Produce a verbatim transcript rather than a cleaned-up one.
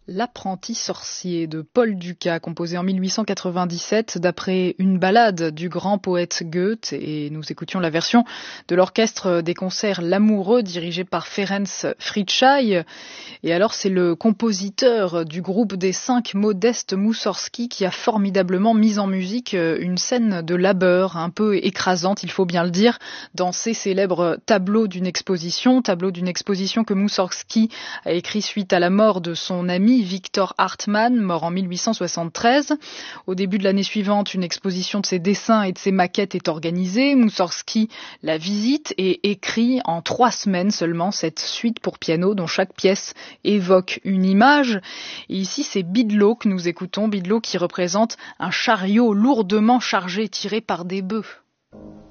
L'apprenti sorcier de Paul Dukas, composé en mille huit cent quatre-vingt-dix-sept d'après une ballade du grand poète Goethe, et nous écoutions la version de l'orchestre des concerts L'Amoureux dirigé par Ferenc Fricsay. Et alors c'est le compositeur du groupe des cinq, Modeste Moussorgsky, qui a formidablement mis en musique une scène de labeur un peu écrasante, il faut bien le dire, dans ses célèbres tableaux d'une exposition, tableaux d'une exposition que Moussorgsky a écrit suite à la mort de son ami Victor Hartmann, mort en mille huit cent soixante-treize. Au début de l'année suivante, une exposition de ses dessins et de ses maquettes est organisée. Moussorgsky la visite et écrit en trois semaines seulement cette suite pour piano dont chaque pièce évoque une image. Et ici, c'est Bidlo que nous écoutons, Bidlo qui représente un chariot lourdement chargé tiré par des bœufs.